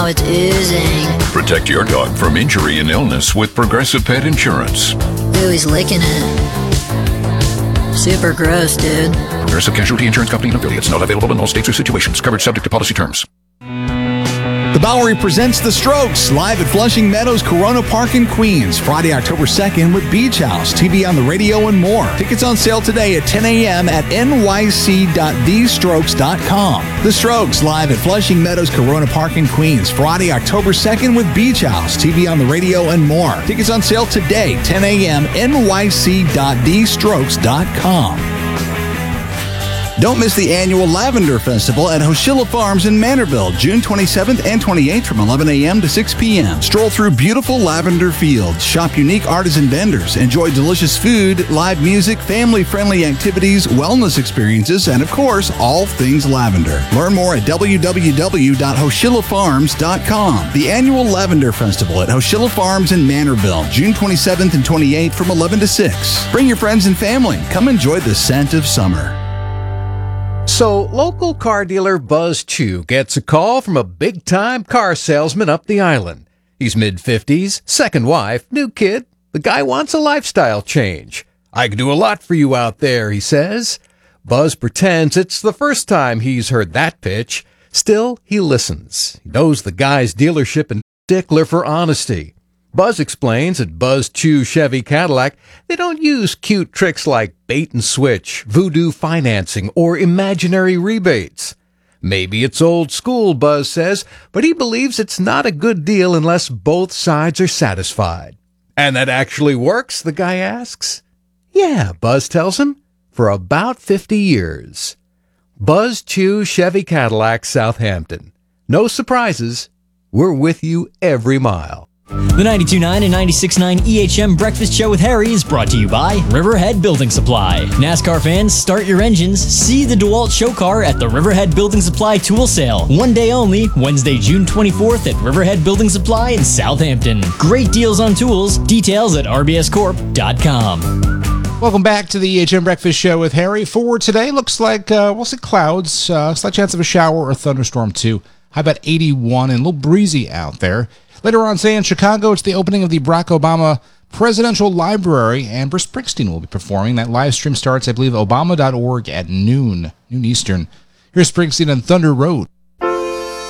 It's oozing. Protect your dog from injury and illness with Progressive Pet Insurance. Ooh, he's licking it. Super gross, dude. Progressive Casualty Insurance Company and affiliates. Not available in all states or situations. Coverage subject to policy terms. The Bowery presents The Strokes, live at Flushing Meadows Corona Park in Queens, Friday, October 2nd with Beach House, TV on the radio, and more. Tickets on sale today at 10 a.m. at nyc.thestrokes.com. The Strokes, live at Flushing Meadows Corona Park in Queens, Friday, October 2nd with Beach House, TV on the radio, and more. Tickets on sale today, 10 a.m. nyc.thestrokes.com. Don't miss the annual Lavender Festival at Hoshilla Farms in Manorville, June 27th and 28th from 11 a.m. to 6 p.m. Stroll through beautiful lavender fields, shop unique artisan vendors, enjoy delicious food, live music, family-friendly activities, wellness experiences, and, of course, all things lavender. Learn more at www.hoshillafarms.com. The annual Lavender Festival at Hoshilla Farms in Manorville, June 27th and 28th from 11 to 6. Bring your friends and family. Come enjoy the scent of summer. So, local car dealer Buzz Chu gets a call from a big-time car salesman up the island. He's mid-50s, second wife, new kid. The guy wants a lifestyle change. I can do a lot for you out there, he says. Buzz pretends it's the first time he's heard that pitch. Still, he listens. He knows the guy's dealership and stickler for honesty. Buzz explains at Buzz Chu Chevy Cadillac, they don't use cute tricks like bait and switch, voodoo financing, or imaginary rebates. Maybe it's old school, Buzz says, but he believes it's not a good deal unless both sides are satisfied. And that actually works, the guy asks. Yeah, Buzz tells him, for about 50 years. Buzz Chu Chevy Cadillac, Southampton. No surprises. We're with you every mile. The 92.9 and 96.9 EHM Breakfast Show with Harry is brought to you by Riverhead Building Supply. NASCAR fans, start your engines. See the DeWalt show car at the Riverhead Building Supply Tool Sale. One day only, Wednesday, June 24th at Riverhead Building Supply in Southampton. Great deals on tools. Details at rbscorp.com. Welcome back to the EHM Breakfast Show with Harry. For today, looks like we'll see clouds, slight chance of a shower or thunderstorm too. High about 81 and a little breezy out there. Later on today in Chicago, it's the opening of the Barack Obama Presidential Library, and Bruce Springsteen will be performing. That live stream starts, I believe, obama.org at noon Eastern. Here's Springsteen on Thunder Road.